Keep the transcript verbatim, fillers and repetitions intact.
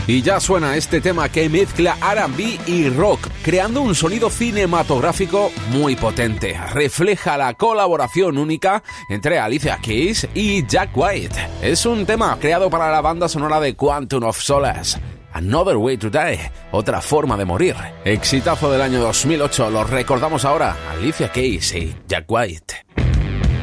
Y ya suena este tema que mezcla R and B y rock, creando un sonido cinematográfico muy potente. Refleja la colaboración única entre Alicia Keys y Jack White. Es un tema creado para la banda sonora de Quantum of Solace. Another Way to Die, otra forma de morir. Exitazo del año dos mil ocho, lo recordamos ahora, Alicia Keys y Jack White.